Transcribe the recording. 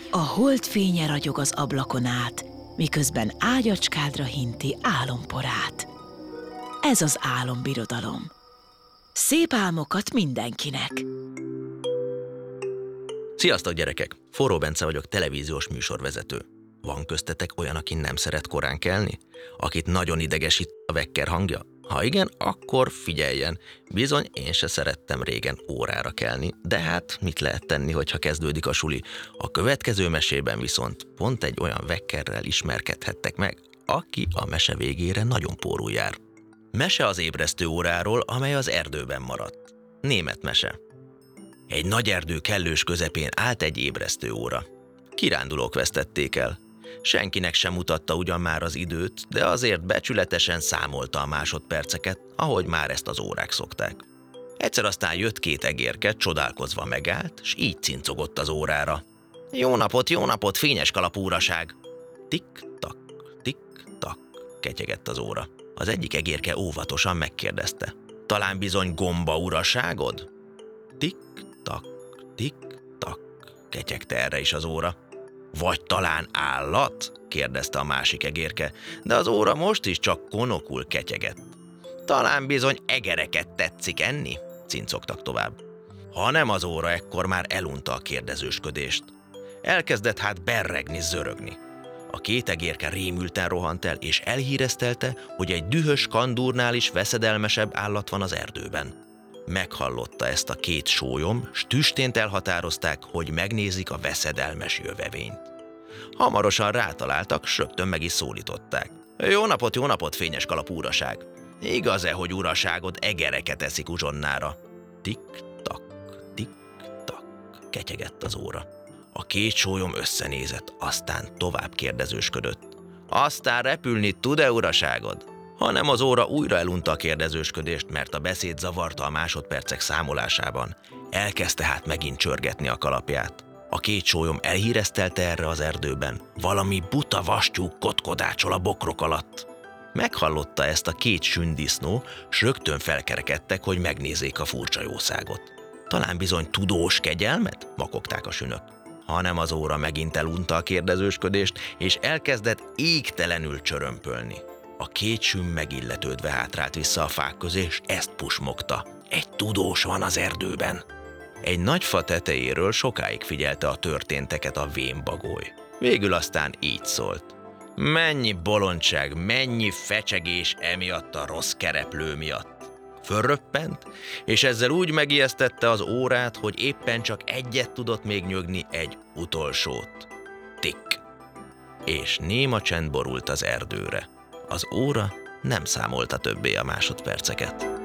A hold fénye ragyog az ablakon át, miközben ágyacskádra hinti álomporát. Ez az álombirodalom. Szép álmokat mindenkinek! Sziasztok, gyerekek! Forró Bence vagyok, televíziós műsorvezető. Van köztetek olyan, aki nem szeret korán kelni? Akit nagyon idegesít a vekker hangja? Ha igen, akkor figyeljen. Bizony, én se szerettem régen órára kelni, de hát mit lehet tenni, hogyha kezdődik a suli? A következő mesében viszont pont egy olyan vekkerrel ismerkedhettek meg, aki a mese végére nagyon pórul jár. Mese az ébresztő óráról, amely az erdőben maradt. Német mese. Egy nagy erdő kellős közepén állt egy ébresztő óra. Kirándulók vesztették el. Senkinek sem mutatta ugyan már az időt, de azért becsületesen számolta a másodperceket, ahogy már ezt az órák szokták. Egyszer aztán jött két egérke, csodálkozva megállt, s így cincogott az órára. Jó napot, fényes kalapú uraság! Tik-tak, ketyegett az óra. Az egyik egérke óvatosan megkérdezte. Talán bizony gomba uraságod? Tik-tak, ketyegte erre is az óra. Vagy talán állat? Kérdezte a másik egérke, de az óra most is csak konokul ketyegett. Talán bizony egereket tetszik enni? Cincogtak tovább. Ha nem az óra, ekkor már elunta a kérdezősködést. Elkezdett hát berregni, zörögni. A két egérke rémülten rohant el, és elhíreztelte, hogy egy dühös kandúrnál is veszedelmesebb állat van az erdőben. Meghallotta ezt a két sólyom, s tüstént elhatározták, hogy megnézik a veszedelmes jövevényt. Hamarosan rátaláltak, s rögtön meg is szólították. Jó napot, fényes kalapú uraság! Igaz-e, hogy uraságod egereket eszik uzsonnára? Tik-tak, ketyegett az óra. A két sólyom összenézett, aztán tovább kérdezősködött. Aztán repülni tud-e uraságod? Hanem az óra újra elunta a kérdezősködést, mert a beszéd zavarta a másodpercek számolásában. Elkezdte hát megint csörgetni a kalapját. A két sólyom elhíreztelte erre az erdőben. Valami buta vastyú kotkodácsol a bokrok alatt. Meghallotta ezt a két sündisznó, s rögtön felkerekedtek, hogy megnézzék a furcsa jószágot. Talán bizony tudós kegyelmet? Makogták a sünök. Hanem az óra megint elunta a kérdezősködést, és elkezdett égtelenül csörömpölni. A két süm megilletődve hátrált vissza a fák közé, és ezt pusmogta. Egy tudós van az erdőben. Egy nagy fa tetejéről sokáig figyelte a történteket a vénbagoly. Végül aztán így szólt. Mennyi bolondság, mennyi fecsegés emiatt a rossz kereplő miatt. Fölröppent, és ezzel úgy megijesztette az órát, hogy éppen csak egyet tudott még nyögni, egy utolsót. Tik! És néma csend borult az erdőre. Az óra nem számolta többé a másodperceket.